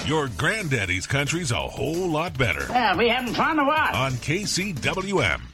Your granddaddy's country's a whole lot better. Yeah, we having fun or what? On KCWM.